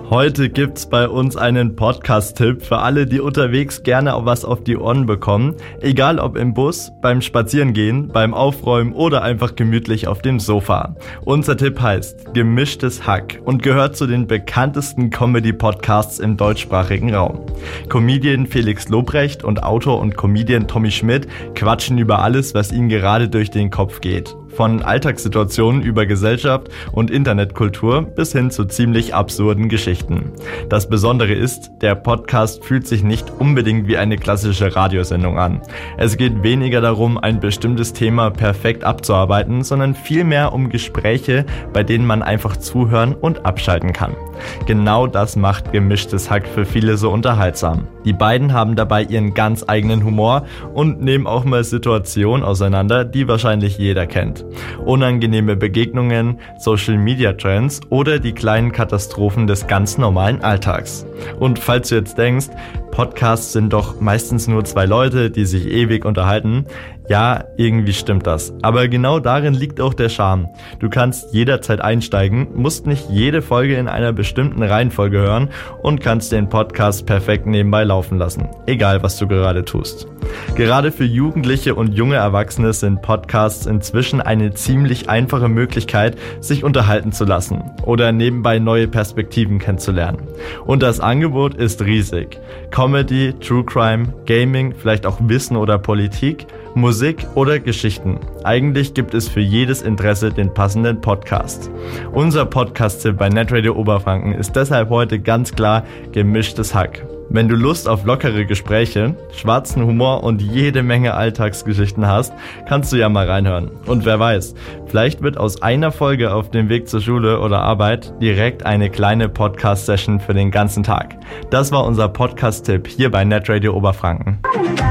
Heute gibt's bei uns einen Podcast-Tipp für alle, die unterwegs gerne was auf die Ohren bekommen. Egal ob im Bus, beim Spazierengehen, beim Aufräumen oder einfach gemütlich auf dem Sofa. Unser Tipp heißt Gemischtes Hack und gehört zu den bekanntesten Comedy-Podcasts im deutschsprachigen Raum. Comedian Felix Lobrecht und Autor und Comedian Tommy Schmidt quatschen über alles, was ihnen gerade durch den Kopf geht. Von Alltagssituationen über Gesellschaft und Internetkultur bis hin zu ziemlich absurden Geschichten. Das Besondere ist, der Podcast fühlt sich nicht unbedingt wie eine klassische Radiosendung an. Es geht weniger darum, ein bestimmtes Thema perfekt abzuarbeiten, sondern vielmehr um Gespräche, bei denen man einfach zuhören und abschalten kann. Genau das macht Gemischtes Hack für viele so unterhaltsam. Die beiden haben dabei ihren ganz eigenen Humor und nehmen auch mal Situationen auseinander, die wahrscheinlich jeder kennt. Unangenehme Begegnungen, Social-Media-Trends oder die kleinen Katastrophen des ganz normalen Alltags. Und falls du jetzt denkst, Podcasts sind doch meistens nur 2 Leute, die sich ewig unterhalten. Ja, irgendwie stimmt das. Aber genau darin liegt auch der Charme. Du kannst jederzeit einsteigen, musst nicht jede Folge in einer bestimmten Reihenfolge hören und kannst den Podcast perfekt nebenbei laufen lassen. Egal, was du gerade tust. Gerade für Jugendliche und junge Erwachsene sind Podcasts inzwischen eine ziemlich einfache Möglichkeit, sich unterhalten zu lassen oder nebenbei neue Perspektiven kennenzulernen. Und das Angebot ist riesig. Comedy, True Crime, Gaming, vielleicht auch Wissen oder Politik, Musik oder Geschichten. Eigentlich gibt es für jedes Interesse den passenden Podcast. Unser Podcast-Tipp bei Netradio Oberfranken ist deshalb heute ganz klar Gemischtes Hack. Wenn du Lust auf lockere Gespräche, schwarzen Humor und jede Menge Alltagsgeschichten hast, kannst du ja mal reinhören. Und wer weiß, vielleicht wird aus einer Folge auf dem Weg zur Schule oder Arbeit direkt eine kleine Podcast-Session für den ganzen Tag. Das war unser Podcast-Tipp hier bei Netradio Oberfranken.